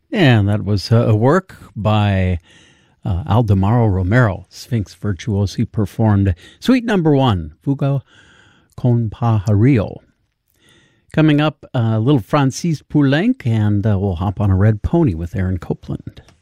And that was a work by Aldemaro Romero, Sphinx Virtuosi, performed Suite Number 1, Fuga con Pajarillo. Coming up, little Francis Poulenc, and we'll hop on a red pony with Aaron Copland.